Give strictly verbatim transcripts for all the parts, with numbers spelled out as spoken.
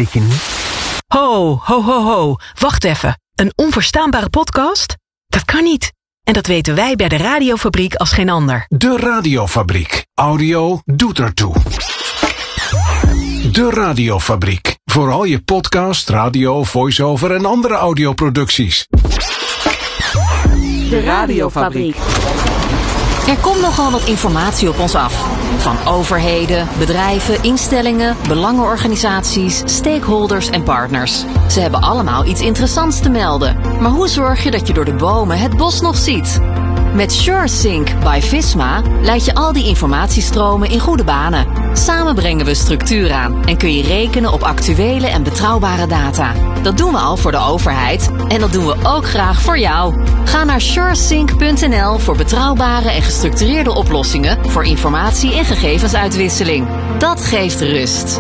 dit je niet? Ho, ho, ho, ho. Wacht even. Een onverstaanbare podcast? Dat kan niet. En dat weten wij bij de Radiofabriek als geen ander. De Radiofabriek. Audio doet ertoe. De Radiofabriek. Voor al je podcast, radio, voice-over en andere audioproducties. De Radiofabriek. Er komt nogal wat informatie op ons af. Van overheden, bedrijven, instellingen, belangenorganisaties, stakeholders en partners. Ze hebben allemaal iets interessants te melden. Maar hoe zorg je dat je door de bomen het bos nog ziet? Met SureSync by Visma leid je al die informatiestromen in goede banen. Samen brengen we structuur aan en kun je rekenen op actuele en betrouwbare data. Dat doen we al voor de overheid en dat doen we ook graag voor jou. Ga naar suresync punt n l voor betrouwbare en gestructureerde oplossingen voor informatie- en gegevensuitwisseling. Dat geeft rust.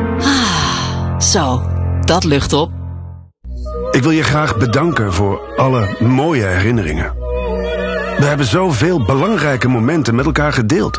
Ah, zo, dat lucht op. Ik wil je graag bedanken voor alle mooie herinneringen. We hebben zoveel belangrijke momenten met elkaar gedeeld.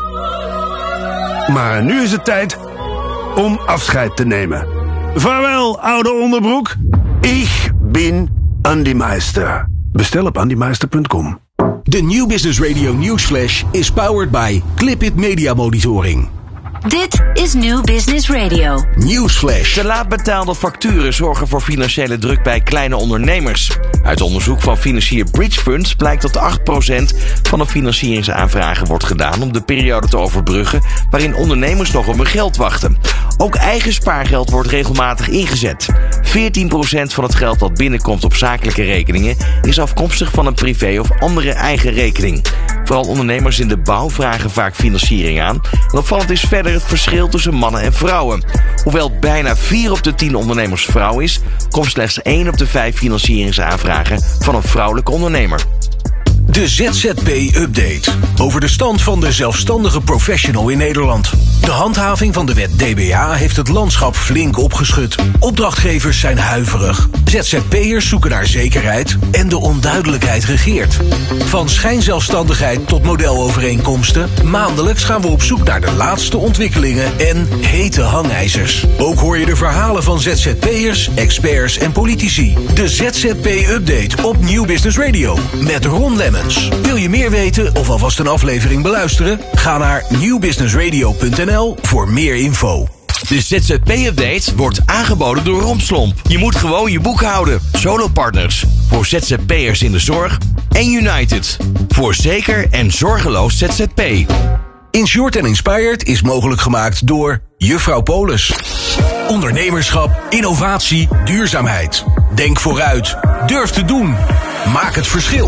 Maar nu is het tijd om afscheid te nemen. Vaarwel, oude onderbroek. Ik ben Andy Meister. Bestel op andy meister punt com. De Nieuw Business Radio Newsflash is powered by Clipit Media Monitoring. Dit is New Business Radio. Newsflash. Te laat betaalde facturen zorgen voor financiële druk bij kleine ondernemers. Uit onderzoek van financier Bridge Funds blijkt dat acht procent van de financieringsaanvragen wordt gedaan om de periode te overbruggen waarin ondernemers nog op hun geld wachten. Ook eigen spaargeld wordt regelmatig ingezet. veertien procent van het geld dat binnenkomt op zakelijke rekeningen is afkomstig van een privé of andere eigen rekening. Vooral ondernemers in de bouw vragen vaak financiering aan. En opvallend is verder het verschil tussen mannen en vrouwen. Hoewel bijna vier op de tien ondernemers vrouw is, komt slechts één op de vijf financieringsaanvragen van een vrouwelijke ondernemer. De Z Z P-update. Over de stand van de zelfstandige professional in Nederland. De handhaving van de wet D B A heeft het landschap flink opgeschud. Opdrachtgevers zijn huiverig. Z Z P'ers zoeken naar zekerheid en de onduidelijkheid regeert. Van schijnzelfstandigheid tot modelovereenkomsten. Maandelijks gaan we op zoek naar de laatste ontwikkelingen en hete hangijzers. Ook hoor je de verhalen van Z Z P'ers, experts en politici. De Z Z P-update op Nieuw Business Radio. Met Ron Lemmens. Wil je meer weten of alvast een aflevering beluisteren? Ga naar nieuw business radio punt n l voor meer info. De Z Z P-update wordt aangeboden door Romslomp. Je moet gewoon je boek houden. Solopartners voor Z Z P'ers in de zorg en United voor zeker en zorgeloos Z Z P. Insured and Inspired is mogelijk gemaakt door Juffrouw Polis. Ondernemerschap, innovatie, duurzaamheid. Denk vooruit. Durf te doen. Maak het verschil.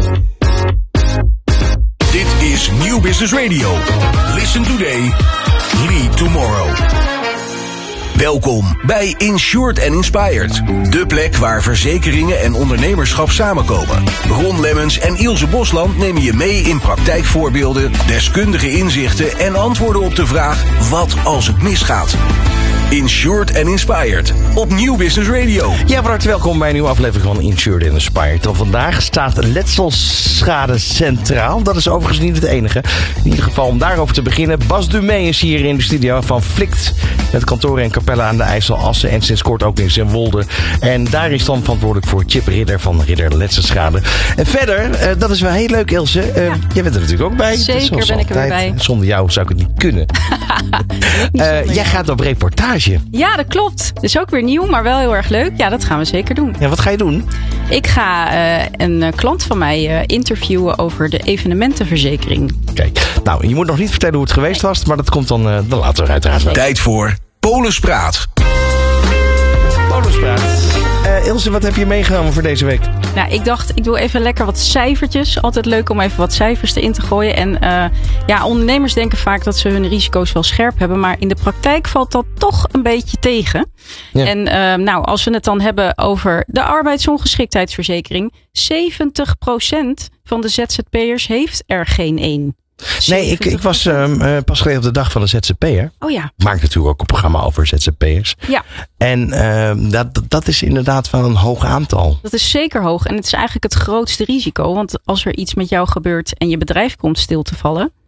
Dit is Nieuw Business Radio. Listen today, lead tomorrow. Welkom bij Insured and Inspired. De plek waar verzekeringen en ondernemerschap samenkomen. Ron Lemmens en Ilse Bosland nemen je mee in praktijkvoorbeelden, deskundige inzichten en antwoorden op de vraag: wat als het misgaat? Insured and Inspired op Nieuw Business Radio. Ja, van harte welkom bij een nieuwe aflevering van Insured and Inspired. En vandaag staat letselschade centraal. Dat is overigens niet het enige. In ieder geval om daarover te beginnen. Bas Dumee is hier in de studio van Flikt. Met kantoren en Capelle aan de IJssel, Assen en sinds kort ook in Zeewolde. En daar is dan verantwoordelijk voor Chip Ridder van Ridder Letselschade. En verder, uh, dat is wel heel leuk, Ilse. Uh, ja. Jij bent er natuurlijk ook bij. Zeker ben altijd. Ik er weer bij. Zonder jou zou ik het niet kunnen. uh, jij gaat op reportage. Ja, dat klopt. Dus ook weer nieuw, maar wel heel erg leuk. Ja, dat gaan we zeker doen. Ja, wat ga je doen? Ik ga uh, een uh, klant van mij uh, interviewen over de evenementenverzekering. Kijk, nou, je moet nog niet vertellen hoe het geweest was, maar dat komt dan, uh, dan later uiteraard wel. Tijd voor Polis Praat. Polis Praat. Uh, Ilse, wat heb je meegenomen voor deze week? Nou, ik dacht, ik doe even lekker wat cijfertjes. Altijd leuk om even wat cijfers erin te gooien. En uh, ja, ondernemers denken vaak dat ze hun risico's wel scherp hebben. Maar in de praktijk valt dat toch een beetje tegen. Ja. En uh, nou, als we het dan hebben over de arbeidsongeschiktheidsverzekering. zeventig procent van de Z Z P'ers heeft er geen één. Nee, ik, ik was uh, pas geleden op de dag van de Z Z P'er. Oh ja. Maak natuurlijk ook een programma over Z Z P'ers. Ja. En uh, dat, dat is inderdaad wel een hoog aantal. Dat is zeker hoog. En het is eigenlijk het grootste risico. Want als er iets met jou gebeurt en je bedrijf komt stil te vallen,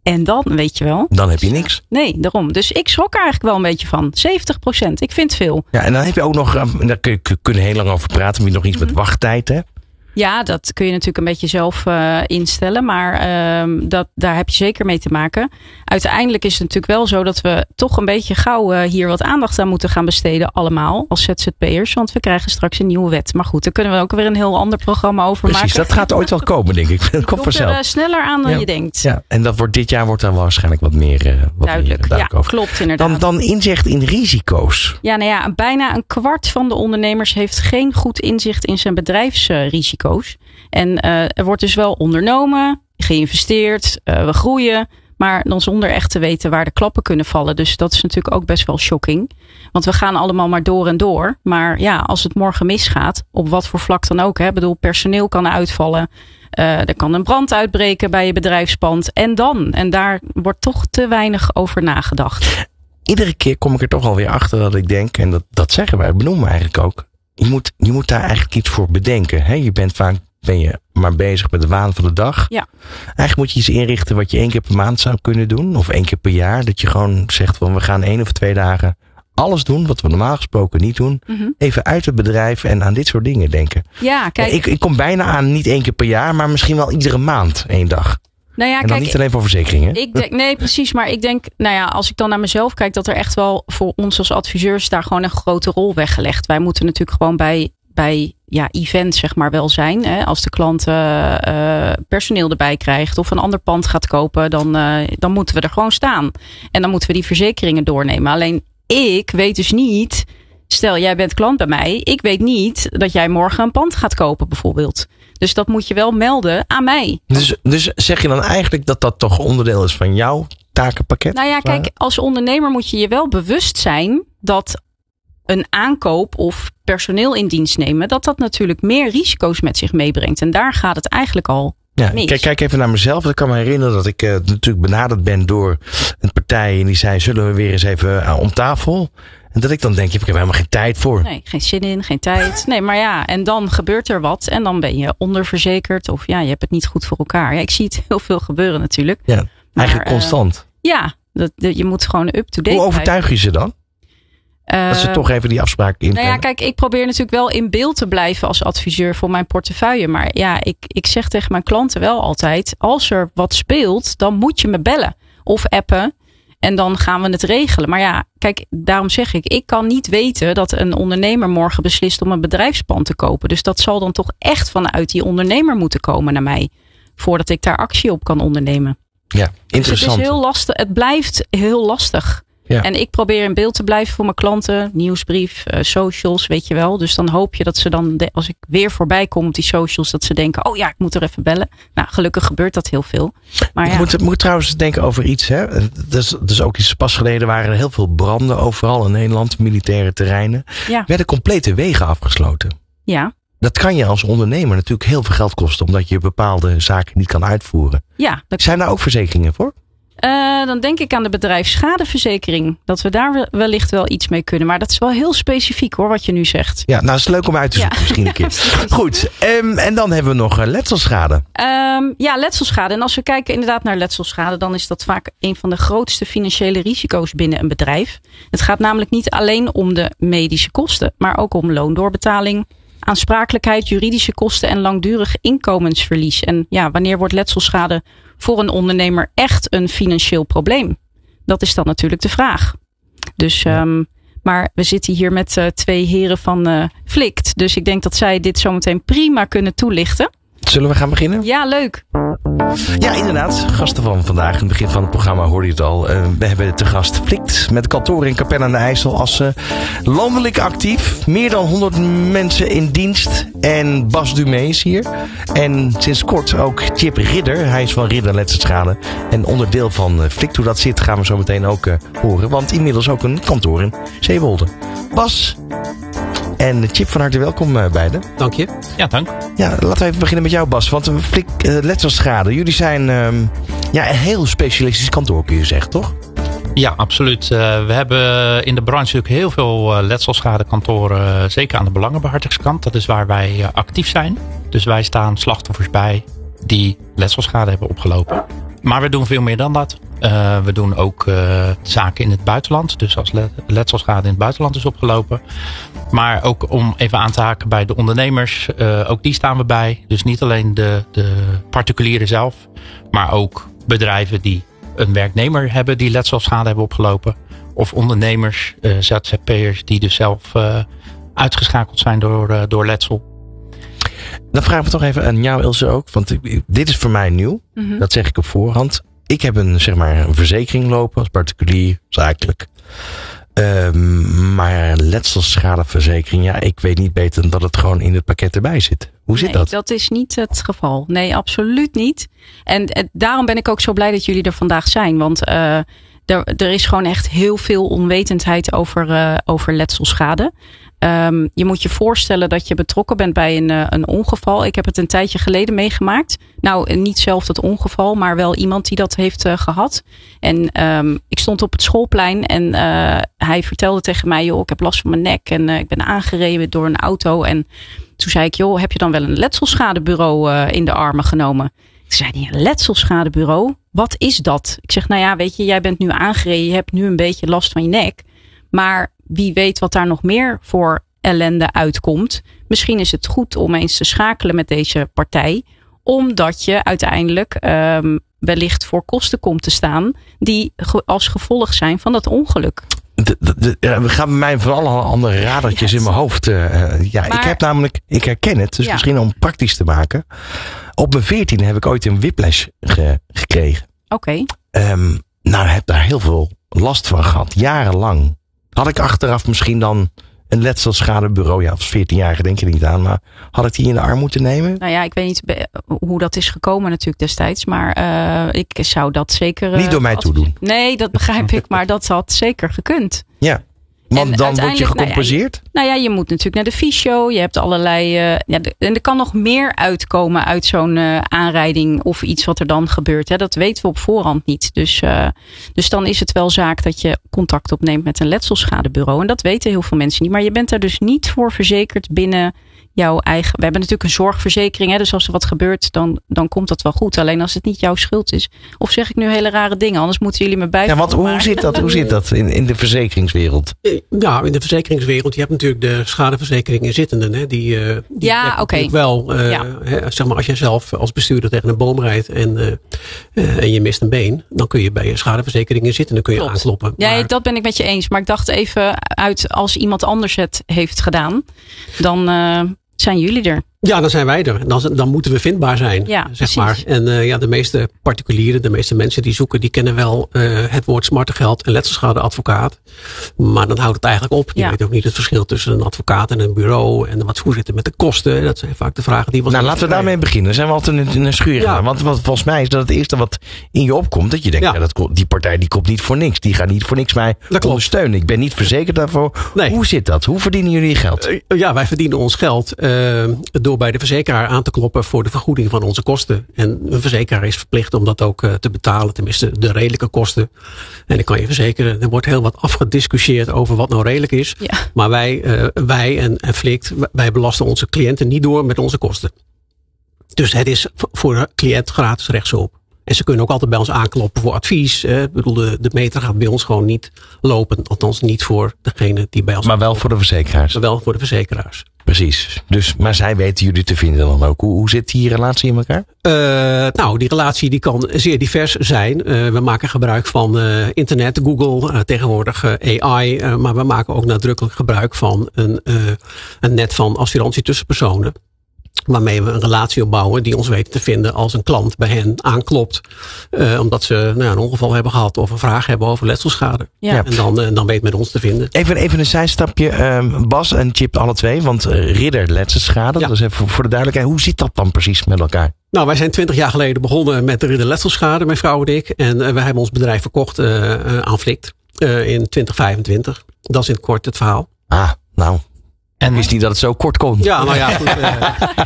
En dan, weet je wel. Dan heb je niks. Nee, daarom. Dus ik schrok er eigenlijk wel een beetje van. zeventig procent, ik vind het veel. Ja, en dan heb je ook nog, daar kun je, kun je heel lang over praten, maar je nog iets met wachttijd, hè? Ja, dat kun je natuurlijk een beetje zelf uh, instellen. Maar uh, dat, daar heb je zeker mee te maken. Uiteindelijk is het natuurlijk wel zo dat we toch een beetje gauw uh, hier wat aandacht aan moeten gaan besteden. Allemaal als Z Z P'ers. Want we krijgen straks een nieuwe wet. Maar goed, daar kunnen we ook weer een heel ander programma over Precies, maken. dat gaat ooit wel komen, denk ik. Dat komt vanzelf. Er uh, sneller aan dan ja. je denkt. Ja, en dat wordt dit jaar wordt dan waarschijnlijk wat meer, uh, wat duidelijk. meer duidelijk ja, over. Klopt inderdaad. Dan, dan inzicht in risico's. Ja, nou ja, bijna een kwart van de ondernemers heeft geen goed inzicht in zijn bedrijfsrisico's. En uh, er wordt dus wel ondernomen, geïnvesteerd, uh, we groeien. Maar dan zonder echt te weten waar de klappen kunnen vallen. Dus dat is natuurlijk ook best wel shocking. Want we gaan allemaal maar door en door. Maar ja, als het morgen misgaat, op wat voor vlak dan ook. Hè, bedoel, personeel kan uitvallen. Uh, er kan een brand uitbreken bij je bedrijfspand. En dan? En daar wordt toch te weinig over nagedacht. Iedere keer kom ik er toch alweer achter dat ik denk, en dat, dat zeggen wij, benoemen we eigenlijk ook. Je moet, je moet daar eigenlijk iets voor bedenken. Hè? Je bent vaak ben je maar bezig met de waan van de dag. Ja. Eigenlijk moet je iets inrichten wat je één keer per maand zou kunnen doen. Of één keer per jaar. Dat je gewoon zegt van we gaan één of twee dagen alles doen wat we normaal gesproken niet doen. Mm-hmm. Even uit het bedrijf en aan dit soort dingen denken. Ja, kijk. Ik, ik kom bijna aan niet één keer per jaar, maar misschien wel iedere maand één dag. Nou ja, en dan kijk, niet alleen voor verzekeringen. Ik denk, nee, precies. Maar ik denk, nou ja, als ik dan naar mezelf kijk, dat er echt wel voor ons als adviseurs daar gewoon een grote rol weggelegd. Wij moeten natuurlijk gewoon bij, bij ja, events zeg maar wel zijn. Hè. Als de klant uh, uh, personeel erbij krijgt of een ander pand gaat kopen, dan, uh, dan moeten we er gewoon staan. En dan moeten we die verzekeringen doornemen. Alleen ik weet dus niet, stel jij bent klant bij mij, ik weet niet dat jij morgen een pand gaat kopen bijvoorbeeld. Dus dat moet je wel melden aan mij. Dus, dus zeg je dan eigenlijk dat dat toch onderdeel is van jouw takenpakket? Nou ja, kijk, als ondernemer moet je je wel bewust zijn dat een aankoop of personeel in dienst nemen, dat dat natuurlijk meer risico's met zich meebrengt. En daar gaat het eigenlijk al ja, mis. Kijk, kijk even naar mezelf. Ik kan me herinneren dat ik uh, natuurlijk benaderd ben door een partij en die zei, zullen we weer eens even uh, om tafel? En dat ik dan denk, ik heb er helemaal geen tijd voor. Nee, geen zin in, geen tijd. Nee, maar ja, en dan gebeurt er wat. En dan ben je onderverzekerd. Of ja, je hebt het niet goed voor elkaar. Ja, ik zie het heel veel gebeuren natuurlijk. Ja, eigenlijk maar, constant. Uh, ja, dat, dat, je moet gewoon up-to-date Hoe overtuig je ze dan? Uh, dat ze toch even die afspraak inplannen? Nou ja, kijk, ik probeer natuurlijk wel in beeld te blijven als adviseur voor mijn portefeuille. Maar ja, ik, ik zeg tegen mijn klanten wel altijd, als er wat speelt, dan moet je me bellen. Of appen. En dan gaan we het regelen. Maar ja, kijk, daarom zeg ik, ik kan niet weten dat een ondernemer morgen beslist om een bedrijfspand te kopen. Dus dat zal dan toch echt vanuit die ondernemer moeten komen naar mij. Voordat ik daar actie op kan ondernemen. Ja, interessant. Dus het is heel lastig. Het blijft heel lastig. Ja. En ik probeer in beeld te blijven voor mijn klanten. Nieuwsbrief, uh, socials, weet je wel. Dus dan hoop je dat ze dan, de, als ik weer voorbij kom op die socials, dat ze denken, oh ja, ik moet er even bellen. Nou, gelukkig gebeurt dat heel veel. Maar ik ja. moet, moet trouwens denken over iets. Hè. Dus, dus ook iets pas geleden waren er heel veel branden overal in Nederland. Militaire terreinen. Ja. Werden complete wegen afgesloten. Ja. Dat kan je als ondernemer natuurlijk heel veel geld kosten. Omdat je bepaalde zaken niet kan uitvoeren. Ja. Dat... Zijn daar ook verzekeringen voor? Uh, dan denk ik aan de bedrijfsschadeverzekering. Dat we daar wellicht wel iets mee kunnen. Maar dat is wel heel specifiek hoor, wat je nu zegt. Ja, nou is het leuk om uit te zoeken ja. misschien een keer. Goed, um, en dan hebben we nog uh, letselschade. Um, ja, letselschade. En als we kijken inderdaad naar letselschade, dan is dat vaak een van de grootste financiële risico's binnen een bedrijf. Het gaat namelijk niet alleen om de medische kosten, maar ook om loondoorbetaling, aansprakelijkheid, juridische kosten en langdurig inkomensverlies. En ja, wanneer wordt letselschade voor een ondernemer echt een financieel probleem? Dat is dan natuurlijk de vraag. Dus, ja. um, maar we zitten hier met uh, twee heren van uh, Flikt. Dus ik denk dat zij dit zometeen prima kunnen toelichten. Zullen we gaan beginnen? Ja, leuk. Ja, inderdaad. Gasten van vandaag. In het begin van het programma hoorde je het al. Uh, we hebben te gast Flikt met kantoor in Capelle aan de IJssel als uh, landelijk actief. Meer dan honderd mensen in dienst. En Bas Dumee is hier. En sinds kort ook Chip Ridder. Hij is van Ridder Letselschade. En onderdeel van uh, Flikt. Hoe dat zit gaan we zo meteen ook uh, horen. Want inmiddels ook een kantoor in Zeewolde. Bas en Chip, van harte welkom uh, beiden. Dank je. Ja, dank. Ja, laten we even beginnen met jou, Bas. Want Flik uh, Letselschade, jullie zijn um, ja, een heel specialistisch kantoor, kun je zeggen, toch? Ja, absoluut. Uh, we hebben in de branche natuurlijk heel veel uh, letselschadekantoren, uh, zeker aan de belangenbehartigingskant. Dat is waar wij uh, actief zijn. Dus wij staan slachtoffers bij die letselschade hebben opgelopen. Maar we doen veel meer dan dat. Uh, we doen ook uh, zaken in het buitenland. Dus als letselschade in het buitenland is opgelopen. Maar ook om even aan te haken bij de ondernemers. Uh, ook die staan we bij. Dus niet alleen de, de particulieren zelf. Maar ook bedrijven die een werknemer hebben die letselschade hebben opgelopen. Of ondernemers, uh, Z Z P'ers die dus zelf uh, uitgeschakeld zijn door, uh, door letsel. Dan vraag ik me toch even aan jou, Ilse, ook. Want dit is voor mij nieuw. Mm-hmm. Dat zeg ik op voorhand. Ik heb een, zeg maar, een verzekering lopen als particulier, zakelijk. Um, maar een letselschadeverzekering, ja, ik weet niet beter dan dat het gewoon in het pakket erbij zit. Hoe zit nee, dat? Dat is niet het geval. Nee, absoluut niet. En, en daarom ben ik ook zo blij dat jullie er vandaag zijn. Want uh, er, er is gewoon echt heel veel onwetendheid over, uh, over letselschade. Um, je moet je voorstellen dat je betrokken bent bij een, uh, een ongeval. Ik heb het een tijdje geleden meegemaakt. Nou, niet zelf dat ongeval, maar wel iemand die dat heeft uh, gehad. En um, ik stond op het schoolplein en uh, hij vertelde tegen mij, joh, ik heb last van mijn nek en uh, ik ben aangereden door een auto. En toen zei ik, joh, heb je dan wel een letselschadebureau uh, in de armen genomen? Ik zei, een letselschadebureau? Wat is dat? Ik zeg, nou ja, weet je, jij bent nu aangereden, je hebt nu een beetje last van je nek. Maar wie weet wat daar nog meer voor ellende uitkomt. Misschien is het goed om eens te schakelen met deze partij. Omdat je uiteindelijk um, wellicht voor kosten komt te staan. Die ge- als gevolg zijn van dat ongeluk. De, de, de, we gaan bij mij van alle andere radertjes yes. in mijn hoofd. Uh, ja, maar, ik heb namelijk, ik herken het. Dus ja. misschien om praktisch te maken. Op mijn veertiende heb ik ooit een whiplash ge, gekregen. Oké. Okay. Um, nou, heb daar heel veel last van gehad. Jarenlang. Had ik achteraf misschien dan een letselschadebureau, ja, als veertienjarige denk je er niet aan, maar had ik die in de arm moeten nemen? Nou ja, ik weet niet hoe dat is gekomen natuurlijk destijds, maar uh, ik zou dat zeker... Uh, niet door mij toedoen. Nee, dat begrijp ik, maar dat had zeker gekund. Ja. Want en dan word je gecompenseerd? Nou ja, nou ja, je moet natuurlijk naar de fysio. Je hebt allerlei... Uh, ja, de, en er kan nog meer uitkomen uit zo'n uh, aanrijding of iets wat er dan gebeurt. Hè. Dat weten we op voorhand niet. Dus, uh, dus dan is het wel zaak dat je contact opneemt met een letselschadebureau. En dat weten heel veel mensen niet. Maar je bent daar dus niet voor verzekerd binnen jouw eigen... We hebben natuurlijk een zorgverzekering. Hè, dus als er wat gebeurt, dan, dan komt dat wel goed. Alleen als het niet jouw schuld is. Of zeg ik nu hele rare dingen? Anders moeten jullie me bijvallen. Ja, want hoe zit dat, hoe zit dat in, in de verzekeringswereld? Ja, in de verzekeringswereld. Je hebt natuurlijk de schadeverzekeringen zittenden. Hè, die uh, die ja, oké. Okay. wel, uh, ja. hè, zeg maar als je zelf als bestuurder tegen een boom rijdt en, uh, uh, en je mist een been. Dan kun je bij je schadeverzekeringen zitten. Dan kun je Klopt. aankloppen. Ja, maar, dat ben ik met je eens. Maar ik dacht even uit als iemand anders het heeft gedaan. Dan... Uh, zijn jullie er? Ja, dan zijn wij er. Dan, dan moeten we vindbaar zijn. Ja, zeg precies. maar. En uh, ja, de meeste particulieren, de meeste mensen die zoeken, die kennen wel uh, het woord smartengeld en letselschadeadvocaat. Maar dan houdt het eigenlijk op. Die ja. weet ook niet het verschil tussen een advocaat en een bureau. En wat hoe zit het met de kosten? Dat zijn vaak de vragen die we. Nou, laten we daarmee beginnen. Dan zijn we altijd in een schuur. Ja. Want, want volgens mij is dat het eerste wat in je opkomt. Dat je denkt, ja. Ja, dat, die partij die komt niet voor niks. Die gaat niet voor niks mij ondersteunen. Ik ben niet verzekerd daarvoor. Nee. Hoe zit dat? Hoe verdienen jullie geld? Uh, ja, wij verdienen ons geld uh, door bij de verzekeraar aan te kloppen voor de vergoeding van onze kosten. En een verzekeraar is verplicht om dat ook uh, te betalen. Tenminste, de redelijke kosten. En ik kan je verzekeren, er wordt heel wat afgediscussieerd over wat nou redelijk is. Ja. Maar wij, uh, wij en, en Flikt, wij belasten onze cliënten niet door met onze kosten. Dus het is voor de cliënt gratis rechtshulp. En ze kunnen ook altijd bij ons aankloppen voor advies. Eh, ik bedoel, de, de meter gaat bij ons gewoon niet lopen. Althans niet voor degene die bij ons... Maar wel voor de verzekeraars. Maar wel voor de verzekeraars. Precies. Dus, maar zij weten jullie te vinden dan ook. Hoe, hoe zit die relatie in elkaar? Uh, nou, die relatie die kan zeer divers zijn. Uh, we maken gebruik van uh, internet, Google, uh, tegenwoordig uh, A I. Uh, maar we maken ook nadrukkelijk gebruik van een, uh, een net van assurantie tussen personen. Waarmee we een relatie opbouwen die ons weten te vinden als een klant bij hen aanklopt. Uh, omdat ze nou, een ongeval hebben gehad of een vraag hebben over letselschade. Ja. En dan, uh, dan weet met ons te vinden. Even, even een zijstapje. Um, Bas en Chip alle twee. Want uh, Ridder letselschade. Ja. Dus even voor, voor de duidelijkheid. Hoe zit dat dan precies met elkaar? Nou, wij zijn twintig jaar geleden begonnen met de Ridder letselschade. Mijn vrouw en ik. En uh, we hebben ons bedrijf verkocht uh, uh, aan Flikt. Uh, in twintig vijfentwintig. Dat is in het kort het verhaal. Ah, nou... En wist niet dat het zo kort kon. Ja, nou ja, goed. Uh.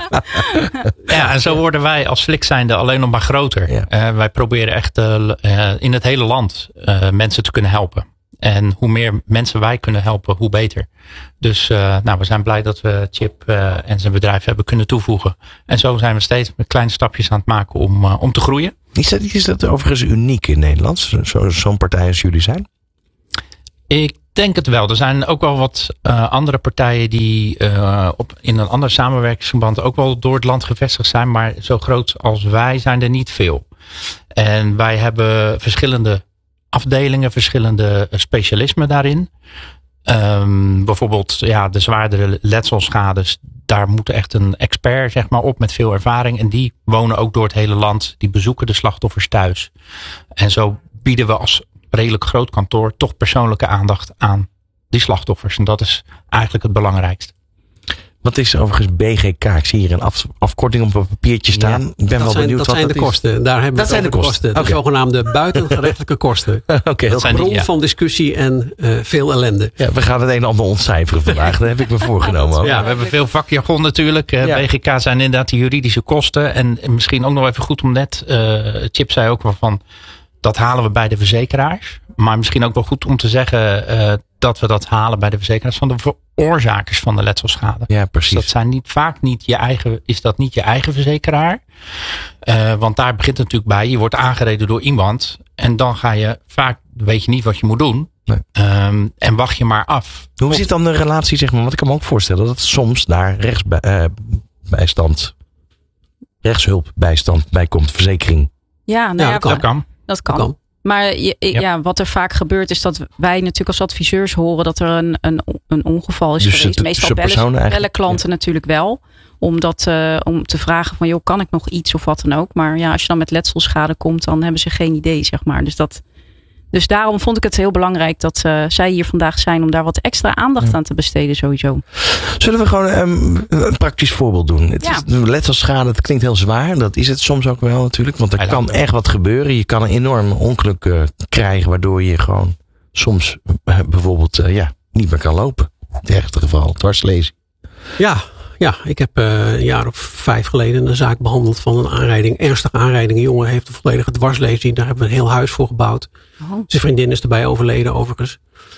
Ja, en zo worden wij als Flikt zijnde alleen nog maar groter. Ja. Uh, wij proberen echt uh, uh, in het hele land uh, mensen te kunnen helpen. En hoe meer mensen wij kunnen helpen, hoe beter. Dus uh, nou, we zijn blij dat we Chip uh, en zijn bedrijf hebben kunnen toevoegen. En zo zijn we steeds met kleine stapjes aan het maken om, uh, om te groeien. Is dat, is dat overigens uniek in Nederland? Zo, zo'n partij als jullie zijn? Ik denk het wel. Er zijn ook wel wat uh, andere partijen die uh, op, in een ander samenwerkingsverband ook wel door het land gevestigd zijn. Maar zo groot als wij zijn er niet veel. En wij hebben verschillende afdelingen, verschillende specialismen daarin. Um, bijvoorbeeld ja, de zwaardere letselschades. Daar moet echt een expert zeg maar, op met veel ervaring. En die wonen ook door het hele land. Die bezoeken de slachtoffers thuis. En zo bieden we als redelijk groot kantoor toch persoonlijke aandacht aan die slachtoffers. En dat is eigenlijk het belangrijkste. Wat is overigens B G K? Ik zie hier een af, afkorting op een papiertje staan. Ja, ik ben dat wel zijn, benieuwd dat wat zijn dat de kosten. is. Daar hebben we dat het zijn over de kosten. kosten. Okay. De zogenaamde buitengerechtelijke kosten. Oké, okay, dat is een bron ja. van discussie en uh, veel ellende. Ja, we gaan het een en ander ontcijferen vandaag. Daar heb ik me voorgenomen. Ja, we hebben veel vakjargon natuurlijk. Uh, ja. B G K zijn inderdaad de juridische kosten. En misschien ook nog even goed om net. Uh, Chip zei ook wel van. Dat halen we bij de verzekeraars. Maar misschien ook wel goed om te zeggen uh, dat we dat halen bij de verzekeraars van de veroorzakers van de letselschade. Ja, precies. Dus dat zijn niet, vaak niet je eigen, is dat niet je eigen verzekeraar. Uh, want daar begint het natuurlijk bij. Je wordt aangereden door iemand. En dan ga je vaak, weet je niet wat je moet doen. Nee. Um, en wacht je maar af. Hoe zit dan de relatie, zeg maar? Want ik kan me ook voorstellen dat soms daar rechtsbijstand, uh, rechtshulpbijstand bij komt, verzekering. Ja, nou ja, ja, dat kan. Dat kan. Dat kan. kan. Maar je, ja. ja, wat er vaak gebeurt is dat wij natuurlijk als adviseurs horen dat er een, een, een ongeval is dus geweest. Meestal bellen, bellen klanten ja. natuurlijk wel. Om, dat, uh, om te vragen van, joh, kan ik nog iets of wat dan ook. Maar ja, als je dan met letselschade komt, dan hebben ze geen idee, zeg maar. Dus, dat, dus daarom vond ik het heel belangrijk dat uh, zij hier vandaag zijn om daar wat extra aandacht ja. aan te besteden sowieso. Zullen we gewoon um, een praktisch voorbeeld doen? Het ja. is, letselschade, het klinkt heel zwaar. Dat is het soms ook wel natuurlijk. Want er kan echt wat gebeuren. Je kan een enorm ongeluk uh, krijgen, waardoor je gewoon soms uh, bijvoorbeeld uh, ja, niet meer kan lopen. In het ergste geval, dwarslezing. Ja. Ja, ik heb uh, een jaar of vijf geleden een zaak behandeld van een aanrijding. Ernstige aanrijding. Een jongen heeft een volledige dwarslezing. Daar hebben we een heel huis voor gebouwd. Oh. Zijn vriendin is erbij overleden overigens.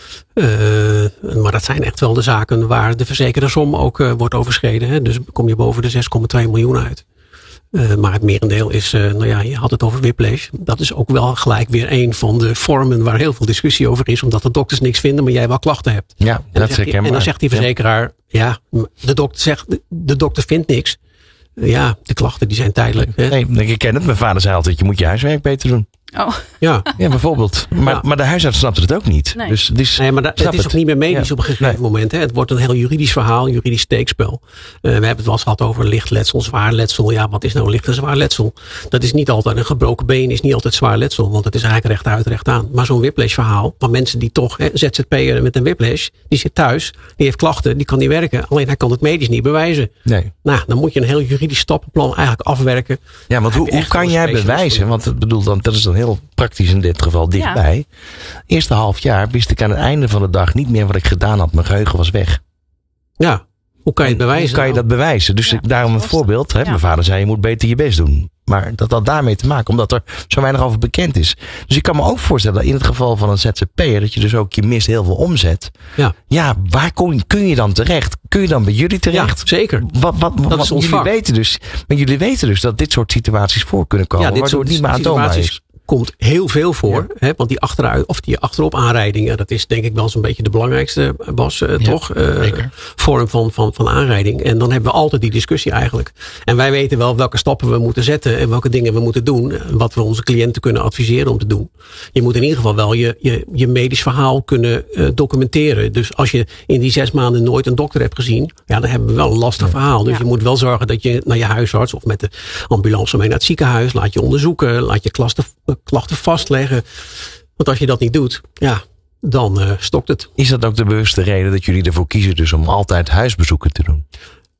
Uh, maar dat zijn echt wel de zaken waar de verzekerde som ook uh, wordt overschreden. Hè. Dus kom je boven de zes komma twee miljoen uit. Uh, maar het merendeel is, uh, nou ja, je had het over whiplash. Dat is ook wel gelijk weer een van de vormen waar heel veel discussie over is. Omdat de dokters niks vinden, maar jij wel klachten hebt. Ja, en dat is herkenbaar. En dan zegt die verzekeraar, ja, ja de dokter zegt, de dokter vindt niks. Ja, de klachten die zijn tijdelijk. Hè? Nee, ik ken het. Mijn vader zei altijd, je moet je huiswerk beter doen. Oh. Ja. ja, bijvoorbeeld. Maar, ja. maar de huisarts snapte het ook niet. Nee, dus, dus, nee maar da, het is het. ook niet meer medisch ja. op een gegeven nee. moment. Hè. Het wordt een heel juridisch verhaal, een juridisch steekspel. Uh, we hebben het wel eens gehad over licht letsel, zwaar letsel. Ja, wat is nou licht en zwaar letsel? Dat is niet altijd een gebroken been, is niet altijd zwaar letsel. Want het is eigenlijk rechtuit, rechtaan. Maar zo'n whiplash verhaal, van mensen die toch, hè, Z Z P'er met een whiplash, die zit thuis, die heeft klachten, die kan niet werken. Alleen hij kan het medisch niet bewijzen. Nee. Nou, dan moet je een heel juridisch stappenplan eigenlijk afwerken. Ja, want hoe, hoe kan jij bewijzen? Want ik bedoel, dan, dat is dan heel praktisch in dit geval dichtbij. Ja. Eerste half jaar wist ik aan het einde van de dag niet meer wat ik gedaan had. Mijn geheugen was weg. Ja, hoe kan je het bewijzen? Hoe kan je dat bewijzen? Dus ja, ik, daarom een voorbeeld. Hè? Ja. Mijn vader zei, je moet beter je best doen. Maar dat had daarmee te maken, omdat er zo weinig over bekend is. Dus ik kan me ook voorstellen dat in het geval van een Z Z P'er, dat je dus ook, je mist heel veel omzet. Ja, ja waar kun, kun je dan terecht? Kun je dan bij jullie terecht? Ja, zeker. Wat, wat, dat wat, is ons jullie vak. weten dus, maar jullie weten dus dat dit soort situaties voor kunnen komen. Ja, dit waardoor soort het niet meer aantoonbaar is. Komt heel veel voor. Ja. Hè, want die achteruit, of die achterop aanrijdingen, dat is denk ik wel zo'n beetje de belangrijkste, Bas, uh, ja, toch? Uh, vorm van, van, van aanrijding. En dan hebben we altijd die discussie eigenlijk. En wij weten wel welke stappen we moeten zetten en welke dingen we moeten doen. Wat we onze cliënten kunnen adviseren om te doen. Je moet in ieder geval wel je, je, je medisch verhaal kunnen uh, documenteren. Dus als je in die zes maanden nooit een dokter hebt gezien, ja, dan hebben we wel een lastig ja. verhaal. Dus ja. je moet wel zorgen dat je naar je huisarts of met de ambulance mee naar het ziekenhuis, laat je onderzoeken, laat je klachten klachten vastleggen. Want als je dat niet doet, ja, dan uh, stokt het. Is dat ook de bewuste reden dat jullie ervoor kiezen dus om altijd huisbezoeken te doen?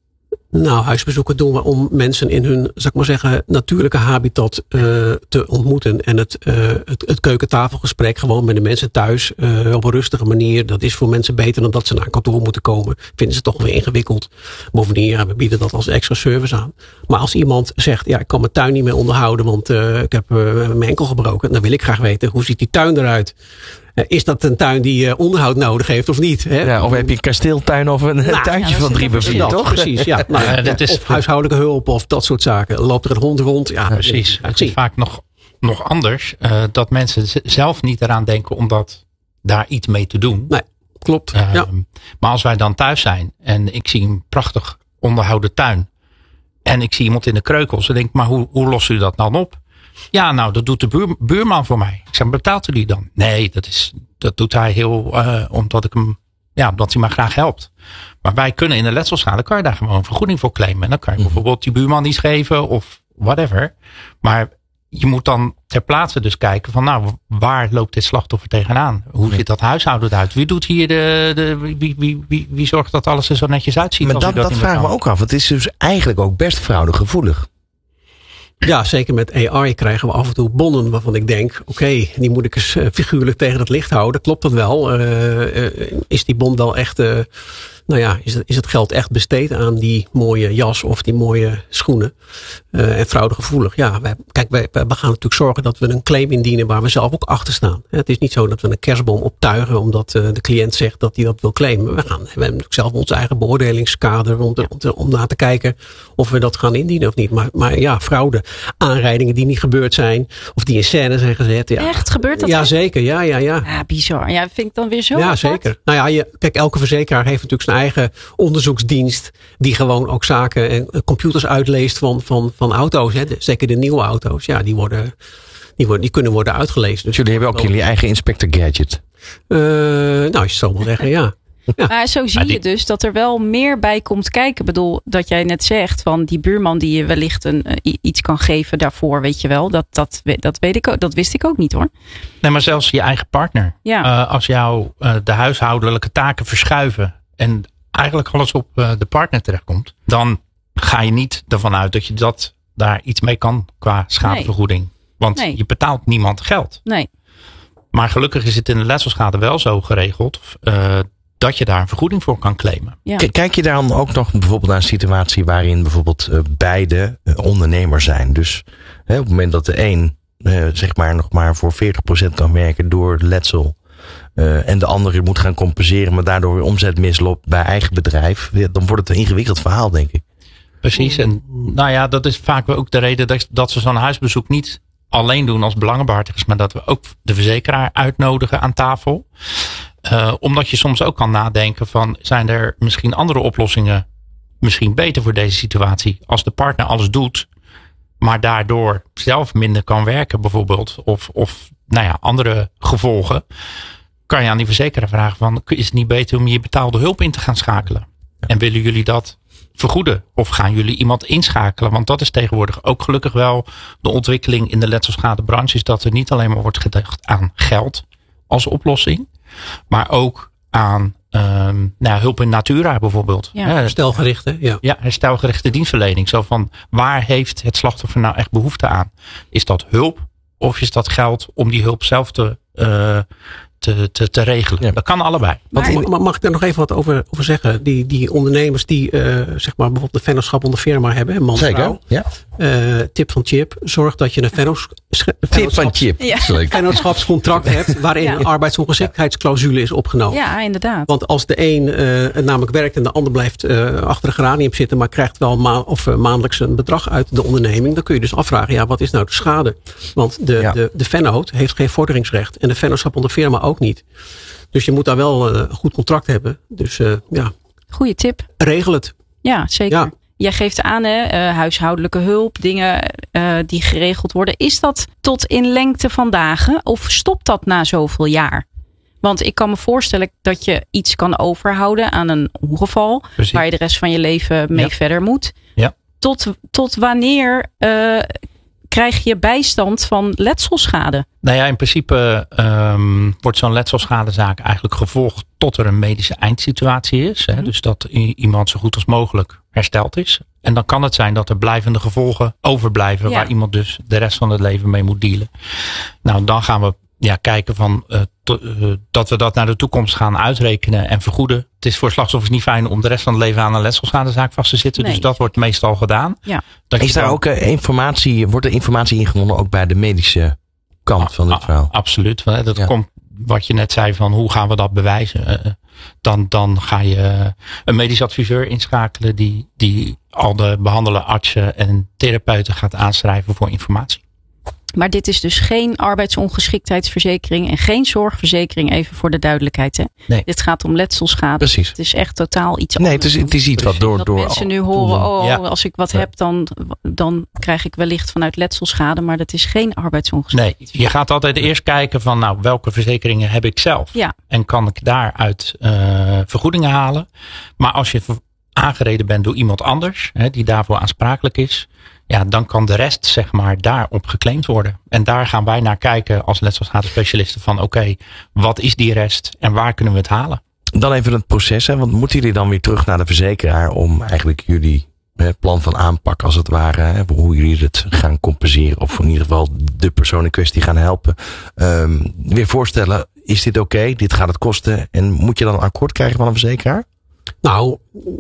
Nou, huisbezoeken doen we om mensen in hun, zal ik maar zeggen, natuurlijke habitat uh, te ontmoeten. En het, uh, het, het keukentafelgesprek gewoon met de mensen thuis uh, op een rustige manier. Dat is voor mensen beter dan dat ze naar een kantoor moeten komen. Vinden ze toch weer ingewikkeld. Bovendien, ja, we bieden dat als extra service aan. Maar als iemand zegt, ja, ik kan mijn tuin niet meer onderhouden, want uh, ik heb uh, mijn enkel gebroken. Dan wil ik graag weten, hoe ziet die tuin eruit? Is dat een tuin die uh, onderhoud nodig heeft of niet? Hè? Ja, of heb je een kasteeltuin of een nou, tuintje ja, van drie bij vier, toch? Precies, ja. Nou, ja, dat is, of huishoudelijke hulp of dat soort zaken. Loopt er een hond rond? Ja, precies. Het is vaak nog nog anders. Uh, dat mensen z- zelf niet eraan denken om dat, daar iets mee te doen. Nee, klopt. Uh, ja. Maar als wij dan thuis zijn en ik zie een prachtig onderhouden tuin. En ik zie iemand in de kreukels. En denk, maar hoe, hoe lost u dat dan op? Ja, nou, dat doet de buur, buurman voor mij. Ik zeg, betaalt u die dan? Nee, dat, is, dat doet hij heel, uh, omdat ik hem, ja, omdat hij mij graag helpt. Maar wij kunnen in de letselschade, kan je daar gewoon een vergoeding voor claimen. En dan kan je mm-hmm. bijvoorbeeld die buurman iets geven of whatever. Maar je moet dan ter plaatse dus kijken van, nou, waar loopt dit slachtoffer tegenaan? Hoe ja. ziet dat huishouden eruit? Wie doet hier de, de wie, wie, wie, wie zorgt dat alles er zo netjes uitziet? Maar als dat, dat, dat vragen we ook af. Het is dus eigenlijk ook best fraudegevoelig. Ja, zeker met A I krijgen we af en toe bonnen waarvan ik denk, oké, okay, die moet ik eens uh, figuurlijk tegen het licht houden. Klopt dat wel? Uh, uh, is die bon wel echt, uh, nou ja, is het, is het geld echt besteed aan die mooie jas of die mooie schoenen? Uh, en fraudegevoelig. Ja, wij, kijk, wij, wij gaan natuurlijk zorgen dat we een claim indienen waar we zelf ook achter staan. Het is niet zo dat we een kerstboom optuigen omdat uh, de cliënt zegt dat hij dat wil claimen. We, gaan, we hebben natuurlijk zelf ons eigen beoordelingskader om, te, om, te, om na te kijken of we dat gaan indienen of niet. Maar, maar ja, fraude. Aanrijdingen die niet gebeurd zijn. Of die in scène zijn gezet. Ja. Echt? Gebeurt dat? Ja, echt? Zeker. Ja, ja, ja. Ja, bizar. Ja, vind ik dan weer zo Ja, apart. zeker. Nou ja, je, kijk, elke verzekeraar heeft natuurlijk zijn eigen onderzoeksdienst. Die gewoon ook zaken en computers uitleest van, van, van auto's. Hè. Zeker de nieuwe auto's. Ja, die worden, die worden, die kunnen worden uitgelezen. Dus jullie hebben ook jullie eigen Inspector Gadget. Uh, nou, als je het zo wil zeggen, ja. Ja. Maar zo zie je dus dat er wel meer bij komt kijken. Ik bedoel, dat jij net zegt van die buurman die je wellicht een, uh, iets kan geven daarvoor, weet je wel. Dat, dat, dat, weet ik ook, dat wist ik ook niet hoor. Nee, maar zelfs je eigen partner. Ja. Uh, als jou uh, de huishoudelijke taken verschuiven en eigenlijk alles op uh, de partner terechtkomt, dan ga je niet ervan uit dat je dat daar iets mee kan qua schadevergoeding. Nee. Want nee. je betaalt niemand geld. Nee. Maar gelukkig is het in de letselschade wel zo geregeld uh, dat je daar een vergoeding voor kan claimen. Ja. Kijk je dan ook nog bijvoorbeeld naar een situatie waarin bijvoorbeeld uh, beide uh, ondernemers zijn. Dus hè, op het moment dat de een uh, zeg maar nog maar voor veertig procent kan werken door letsel. Uh, en de andere moet gaan compenseren, maar daardoor weer omzet misloopt bij eigen bedrijf. Dan wordt het een ingewikkeld verhaal, denk ik. Precies. En nou ja, dat is vaak ook de reden dat, dat ze zo'n huisbezoek niet alleen doen als belangenbehartigers, maar dat we ook de verzekeraar uitnodigen aan tafel. Uh, omdat je soms ook kan nadenken van, zijn er misschien andere oplossingen misschien beter voor deze situatie? Als de partner alles doet, maar daardoor zelf minder kan werken bijvoorbeeld. Of, of nou ja, andere gevolgen. Kan je aan die verzekeraar vragen van, is het niet beter om je betaalde hulp in te gaan schakelen? En willen jullie dat vergoeden? Of gaan jullie iemand inschakelen? Want dat is tegenwoordig ook gelukkig wel de ontwikkeling in de letselschadebranche. Is dat er niet alleen maar wordt gedacht aan geld als oplossing. Maar ook aan um, nou, hulp in natura bijvoorbeeld. Ja, herstelgerichte. Ja. ja, herstelgerichte dienstverlening. Zo van, waar heeft het slachtoffer nou echt behoefte aan? Is dat hulp of is dat geld om die hulp zelf te, uh, te, te, te regelen? Ja. Dat kan allebei. Maar, mag, mag ik daar nog even wat over, over zeggen? Die, die ondernemers die uh, zeg maar bijvoorbeeld een vennootschap onder firma hebben. Man, Zeker, vrouw. Ja. Uh, tip van Chip. Zorg dat je een vennootschap, tip van Chip. Ja. vennootschapscontract hebt waarin ja. een arbeidsongeschiktheidsclausule is opgenomen. Ja, inderdaad. Want als de een uh, namelijk werkt en de ander blijft uh, achter de geranium zitten, maar krijgt wel ma- of, uh, maandelijks een bedrag uit de onderneming, dan kun je dus afvragen, ja, wat is nou de schade? Want de, ja. de, de vennoot heeft geen vorderingsrecht en de vennootschap onder firma ook niet. Dus je moet daar wel uh, een goed contract hebben. Dus uh, ja. Goeie tip. Regel het. Ja, zeker. Ja. Jij geeft aan, hè, uh, huishoudelijke hulp, dingen uh, die geregeld worden. Is dat tot in lengte van dagen of stopt dat na zoveel jaar? Want ik kan me voorstellen dat je iets kan overhouden aan een ongeval. Precies. Waar je de rest van je leven mee ja. verder moet. Ja. Tot, tot wanneer uh, krijg je bijstand van letselschade? Nou ja, in principe um, wordt zo'n letselschadezaak eigenlijk gevolgd tot er een medische eindsituatie is. Hè? Mm. Dus dat i- iemand zo goed als mogelijk hersteld is. En dan kan het zijn dat er blijvende gevolgen overblijven. Ja. Waar iemand dus de rest van het leven mee moet dealen. Nou, dan gaan we ja, kijken van uh, to, uh, dat we dat naar de toekomst gaan uitrekenen en vergoeden. Het is voor slachtoffers niet fijn om de rest van het leven aan een letselschadezaak vast te zitten. Nee. Dus dat wordt meestal gedaan. Ja. Dat is daar dan ook uh, informatie, wordt er informatie ingewonnen ook bij de medische kant a- van dit verhaal? A- absoluut. Dat ja. komt wat je net zei van hoe gaan we dat bewijzen. Uh, dan, dan ga je een medisch adviseur inschakelen die, die al de behandelende artsen en therapeuten gaat aanschrijven voor informatie. Maar dit is dus geen arbeidsongeschiktheidsverzekering en geen zorgverzekering, even voor de duidelijkheid. Hè? Nee. Dit gaat om letselschade. Precies. Het is echt totaal iets nee, anders. Nee, het is, het is iets wat door... dat door mensen nu horen, oh, ja. als ik wat ja. heb, dan, dan krijg ik wellicht vanuit letselschade. Maar dat is geen arbeidsongeschiktheid. Nee, je gaat altijd eerst kijken van, nou, welke verzekeringen heb ik zelf? Ja. En kan ik daaruit uh, vergoedingen halen? Maar als je aangereden bent door iemand anders, hè, die daarvoor aansprakelijk is, ja, dan kan de rest, zeg maar, daarop geclaimd worden. En daar gaan wij naar kijken als letselschadespecialisten van, oké, okay, wat is die rest en waar kunnen we het halen? Dan even het proces, hè? Want moeten jullie dan weer terug naar de verzekeraar om eigenlijk jullie hè, plan van aanpak, als het ware, hè, hoe jullie het gaan compenseren, of in ieder geval de persoon in kwestie gaan helpen, um, weer voorstellen, is dit oké, okay? Dit gaat het kosten, en moet je dan een akkoord krijgen van een verzekeraar? Nou,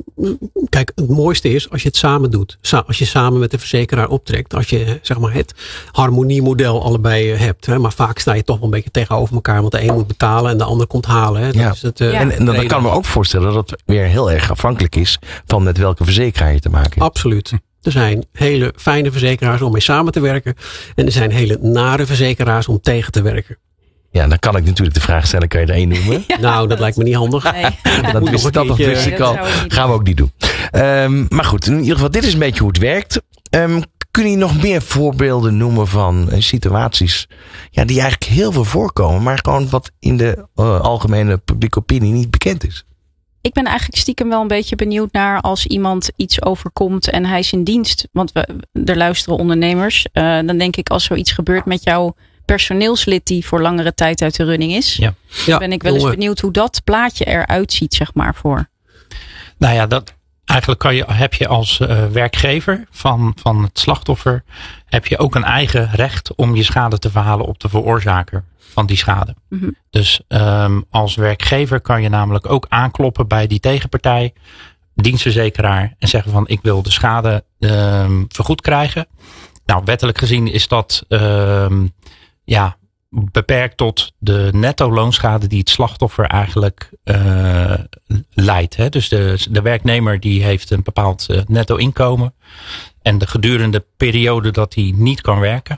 kijk, het mooiste is als je het samen doet. Als je samen met de verzekeraar optrekt. Als je, zeg maar, het harmoniemodel allebei hebt. Hè. Maar vaak sta je toch wel een beetje tegenover elkaar. Want de een moet betalen en de ander komt halen. Hè. Dat ja. is het, uh, ja. En, en dan, dan kan ik me ook voorstellen dat het weer heel erg afhankelijk is van met welke verzekeraar je te maken hebt. Absoluut. Er zijn hele fijne verzekeraars om mee samen te werken. En er zijn hele nare verzekeraars om tegen te werken. Ja, dan kan ik natuurlijk de vraag stellen, kan je er één noemen? Ja. Nou, dat lijkt me niet handig. Nee. dat wist, dat keertje, wist ik al. Nee, gaan we ook niet doen. Um, maar goed, in ieder geval, dit is een beetje hoe het werkt. Um, kun je nog meer voorbeelden noemen van uh, situaties ja, die eigenlijk heel veel voorkomen, maar gewoon wat in de uh, algemene publieke opinie niet bekend is? Ik ben eigenlijk stiekem wel een beetje benieuwd naar als iemand iets overkomt en hij is in dienst. Want we, er luisteren ondernemers. Uh, dan denk ik, als zoiets gebeurt met jouw personeelslid die voor langere tijd uit de running is. Ja. Ja, ben ik wel eens benieuwd hoe dat plaatje eruit ziet, zeg maar, voor. Nou ja, dat, eigenlijk kan je, heb je als uh, werkgever van, van het slachtoffer, heb je ook een eigen recht om je schade te verhalen op de veroorzaker van die schade. Mm-hmm. Dus um, als werkgever kan je namelijk ook aankloppen bij die tegenpartij, dienstverzekeraar, en zeggen van, ik wil de schade um, vergoed krijgen. Nou, wettelijk gezien is dat um, ja, beperkt tot de netto loonschade die het slachtoffer eigenlijk uh, leidt. Hè. Dus de, de werknemer die heeft een bepaald uh, netto inkomen. En de gedurende periode dat hij niet kan werken,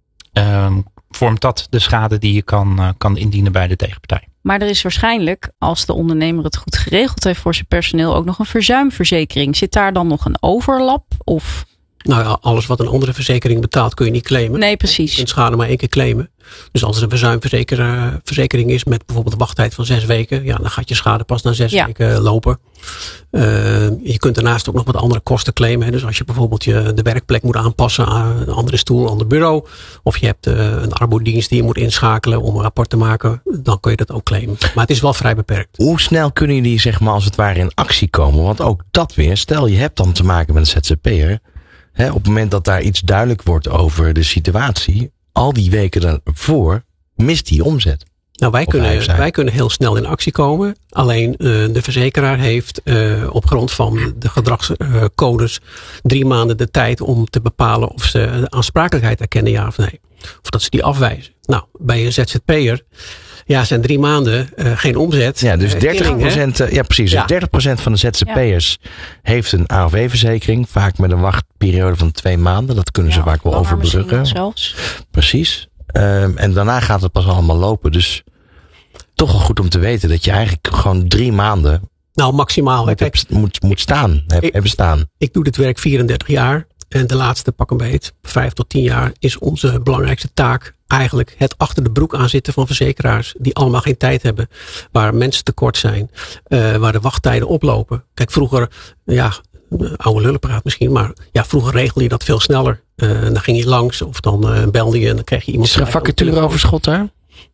um, vormt dat de schade die je kan, uh, kan indienen bij de tegenpartij. Maar er is waarschijnlijk, als de ondernemer het goed geregeld heeft voor zijn personeel, ook nog een verzuimverzekering. Zit daar dan nog een overlap? Of... Nou ja, alles wat een andere verzekering betaalt kun je niet claimen. Nee, precies. Je kunt schade maar één keer claimen. Dus als er een verzuimverzekering is met bijvoorbeeld een wachttijd van zes weken. Ja, dan gaat je schade pas na zes ja. weken lopen. Uh, je kunt daarnaast ook nog wat andere kosten claimen. Hè. Dus als je bijvoorbeeld je, de werkplek moet aanpassen aan een andere stoel, een ander bureau. Of je hebt uh, een arbodienst die je moet inschakelen om een rapport te maken. Dan kun je dat ook claimen. Maar het is wel vrij beperkt. Hoe snel kunnen jullie, zeg maar, als het ware in actie komen? Want ook dat weer, stel je hebt dan te maken met een Z Z P'er. He, op het moment dat daar iets duidelijk wordt over de situatie, al die weken daarvoor mist die omzet. Nou, wij kunnen, wij kunnen heel snel in actie komen. Alleen uh, de verzekeraar heeft uh, op grond van de gedragscodes drie maanden de tijd om te bepalen of ze de aansprakelijkheid erkennen, ja of nee. Of dat ze die afwijzen. Nou, bij een Z Z P'er, ja, zijn drie maanden uh, geen omzet. Ja, dus dertig procent, uh, ja precies. Ja. Dus dertig procent van de Z Z P'ers ja. heeft een A O V-verzekering. Vaak met een wachtperiode van twee maanden. Dat kunnen ja, ze vaak wel overbruggen. Zelfs. Precies. Um, en daarna gaat het pas allemaal lopen. Dus toch wel goed om te weten dat je eigenlijk gewoon drie maanden nou, maximaal moet, heb, moet, moet staan. Heb, ik, hebben staan. Ik doe dit werk vierendertig jaar. En de laatste pak een beet, vijf tot tien jaar, is onze belangrijkste taak eigenlijk het achter de broek aan zitten van verzekeraars. Die allemaal geen tijd hebben. Waar mensen tekort zijn. Uh, waar de wachttijden oplopen. Kijk, vroeger, ja, oude lullenpraat misschien. Maar ja, vroeger regelde je dat veel sneller. Uh, dan ging je langs of dan uh, belde je en dan kreeg je iemand. Is er een vacatureoverschot daar?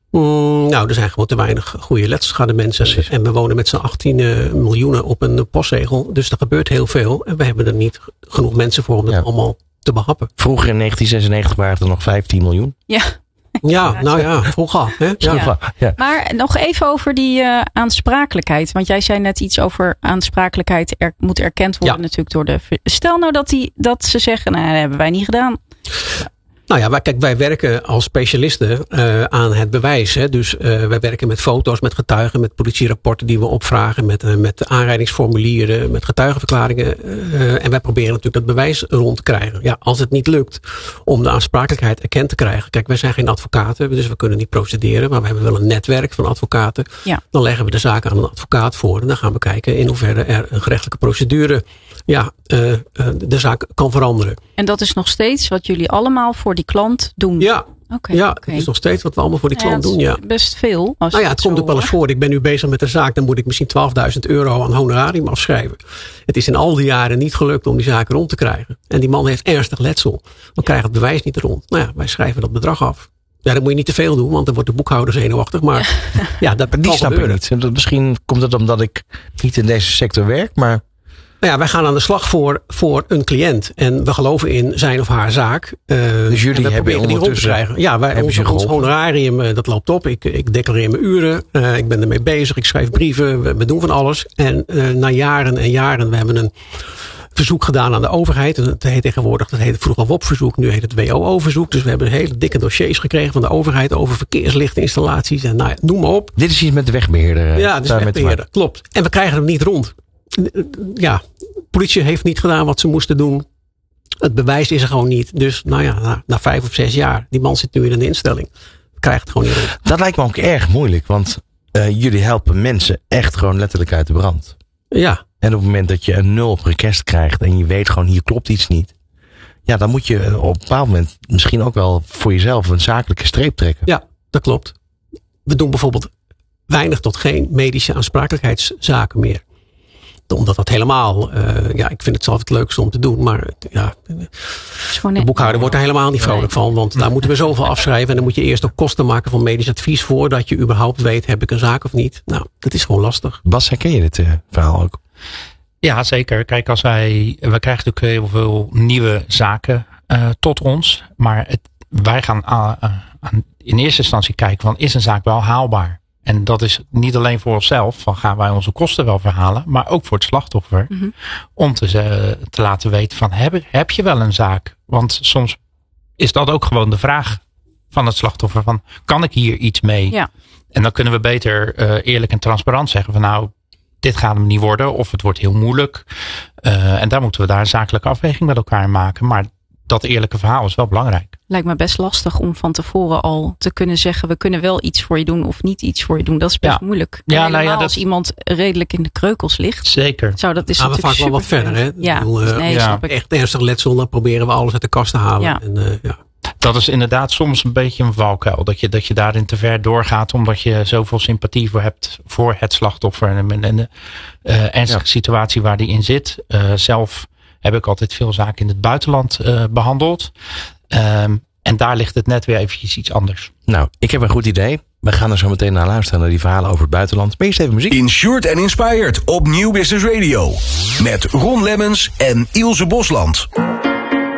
Mm, nou, er zijn gewoon te weinig goede letselschade mensen. Precies. En we wonen met z'n achttien uh, miljoenen op een postzegel. Dus er gebeurt heel veel. En we hebben er niet genoeg mensen voor om dat ja. allemaal te behappen. Vroeger in negentien zesennegentig waren er nog vijftien miljoen. Ja. Ja, nou ja, vroeger. Hè? Ja. Ja. Ja. Maar nog even over die uh, aansprakelijkheid. Want jij zei net iets over aansprakelijkheid er, moet erkend worden ja. natuurlijk door de... Stel nou dat, die, dat ze zeggen, nou dat hebben wij niet gedaan. Nou ja, wij, kijk, wij werken als specialisten uh, aan het bewijs. Hè. Dus uh, wij werken met foto's, met getuigen, met politierapporten die we opvragen, met, uh, met aanrijdingsformulieren, met getuigenverklaringen. Uh, en wij proberen natuurlijk dat bewijs rond te krijgen. Ja, als het niet lukt om de aansprakelijkheid erkend te krijgen. Kijk, wij zijn geen advocaten, dus we kunnen niet procederen. Maar we hebben wel een netwerk van advocaten. Ja. Dan leggen we de zaak aan een advocaat voor. En dan gaan we kijken in hoeverre er een gerechtelijke procedure ja, uh, uh, de zaak kan veranderen. En dat is nog steeds wat jullie allemaal voor die klant doen? Ja, okay, ja okay. Het is nog steeds wat we allemaal voor die ja, klant doen. Ja, best veel. Als nou ja, het komt ook wel eens voor. Ik ben nu bezig met een zaak. Dan moet ik misschien twaalfduizend euro aan honorarium afschrijven. Het is in al die jaren niet gelukt om die zaak rond te krijgen. En die man heeft ernstig letsel. Dan krijgt het bewijs niet rond. Nou ja, wij schrijven dat bedrag af. Ja, dat moet je niet te veel doen, want dan wordt de boekhouder zenuwachtig. Maar ja, ja dat die snap gebeuren. ik niet. Misschien komt het omdat ik niet in deze sector werk, maar... Nou ja, wij gaan aan de slag voor, voor een cliënt. En we geloven in zijn of haar zaak. Uh, dus jullie hebben ondertussen krijgen. Ja, wij hebben ons, ons honorarium, uh, dat loopt op. Ik, ik declareer mijn uren. Uh, ik ben ermee bezig. Ik schrijf brieven. We, we doen van alles. En uh, na jaren en jaren, we hebben een verzoek gedaan aan de overheid. Het heet tegenwoordig, dat heet vroeger W O P-verzoek. Nu heet het W O O-verzoek. Dus we hebben hele dikke dossiers gekregen van de overheid over verkeerslichtinstallaties. En nou ja, noem maar op. Dit is iets met de wegbeheerder. Ja, dit is de wegbeheerder. Klopt. En we krijgen hem niet rond. Ja, politie heeft niet gedaan wat ze moesten doen. Het bewijs is er gewoon niet. Dus nou ja, na, na vijf of zes jaar. Die man zit nu in een instelling. Krijgt het gewoon niet rond. Dat lijkt me ook erg moeilijk. Want uh, jullie helpen mensen echt gewoon letterlijk uit de brand. Ja. En op het moment dat je een nul op request krijgt. En je weet gewoon hier klopt iets niet. Ja, dan moet je op een bepaald moment misschien ook wel voor jezelf een zakelijke streep trekken. Ja, dat klopt. We doen bijvoorbeeld weinig tot geen medische aansprakelijkheidszaken meer. Omdat dat helemaal, uh, ja, ik vind het zelf het leukste om te doen. Maar ja, de boekhouder wordt er helemaal niet vrolijk van. Want daar moeten we zoveel afschrijven. En dan moet je eerst ook kosten maken van medisch advies. Voordat je überhaupt weet, heb ik een zaak of niet. Nou, dat is gewoon lastig. Bas, herken je dit uh, verhaal ook? Ja, zeker. Kijk, als wij, we krijgen natuurlijk heel veel nieuwe zaken uh, tot ons. Maar het, wij gaan uh, uh, in eerste instantie kijken van, is een zaak wel haalbaar? En dat is niet alleen voor onszelf, van gaan wij onze kosten wel verhalen, maar ook voor het slachtoffer. Mm-hmm. Om te, uh, te laten weten van, heb, heb je wel een zaak? Want soms is dat ook gewoon de vraag van het slachtoffer van, kan ik hier iets mee? Ja. En dan kunnen we beter uh, eerlijk en transparant zeggen van, nou, dit gaat hem niet worden of het wordt heel moeilijk. Uh, en daar moeten we daar een zakelijke afweging met elkaar maken. Maar dat eerlijke verhaal is wel belangrijk. Lijkt me best lastig om van tevoren al te kunnen zeggen, we kunnen wel iets voor je doen of niet iets voor je doen. Dat is best ja. moeilijk. Ja, nou ja, dat... als iemand redelijk in de kreukels ligt. Zeker. Zou dat is gaan we vaak wel wat verder. Hè? Ja, bedoel, uh, nee, ja. Echt ernstig letsel, dan proberen we alles uit de kast te halen. Ja. En, uh, ja. Dat is inderdaad soms een beetje een valkuil. Dat je, dat je daarin te ver doorgaat. Omdat je zoveel sympathie voor hebt voor het slachtoffer. En, en de uh, ernstige ja. situatie waar die in zit. Uh, zelf heb ik altijd veel zaken in het buitenland uh, behandeld. Um, en daar ligt het net weer eventjes iets anders. Nou, ik heb een goed idee. We gaan er zo meteen naar luisteren naar die verhalen over het buitenland. Maar eerst even muziek. Insured and Inspired op Nieuw Business Radio. Met Ron Lemmens en Ilse Bosland.